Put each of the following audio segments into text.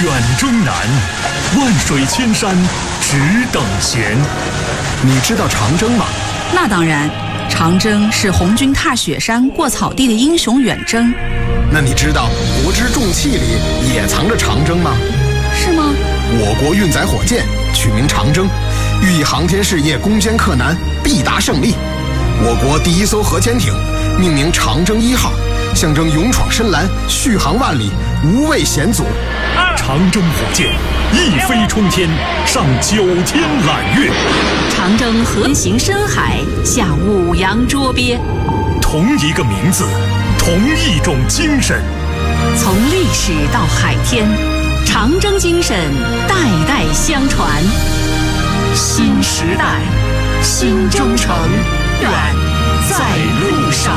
远征难，万水千山只等闲。 你知道长征吗？ 那当然，长征是红军踏雪山过草地的英雄远征。 那你知道国之重器里也藏着长征吗？ 是吗？ 我国运载火箭取名长征，寓意航天事业攻坚克难，必达胜利。我国第一艘核潜艇命名长征1号，象征勇闯深蓝，续航万里，无畏险阻。 长征火箭一飞冲天，上9天揽月。 长征横行深海，下五洋捉鳖。 同一个名字，同一种精神。 从历史到海天，长征精神代代相传。新时代，新征程，远在路上。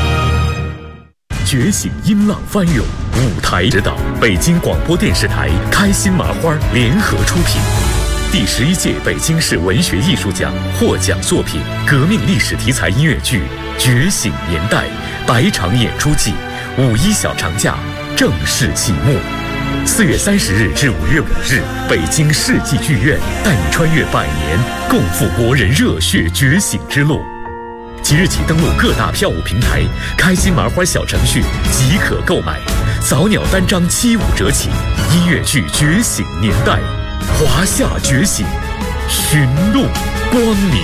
觉醒音浪翻涌，舞台指导，北京广播电视台开心麻花联合出品。第11届北京市文学艺术奖获奖作品革命历史题材音乐剧《觉醒年代》百场演出季5·1小长假正式启幕。4月30日至5月5日，北京世纪剧院带你穿越100年，共赴国人热血觉醒之路。即日起登录各大票务平台，开心麻花小程序即可购买，早鸟单张75折起。音乐剧《觉醒年代》，华夏觉醒，寻路光明。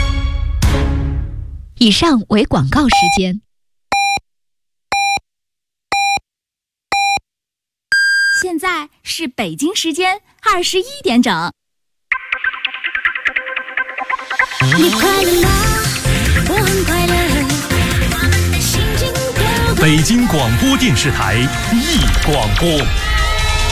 以上为广告时间。 现在是北京时间21点整。 你快乐吗？我很快乐。心情跳动。 北京广播电视台艺广播。